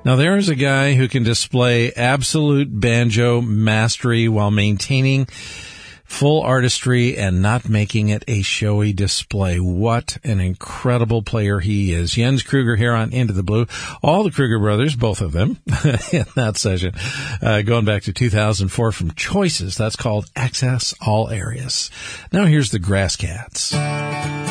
Now, there is a guy who can display absolute banjo mastery while maintaining full artistry and not making it a showy display. What an incredible player he is. Jens Kruger here on Into the Blue. All the Kruger brothers, both of them, in that session, going back to 2004 from Choices. That's called Access All Areas. Now here's the Grass Cats.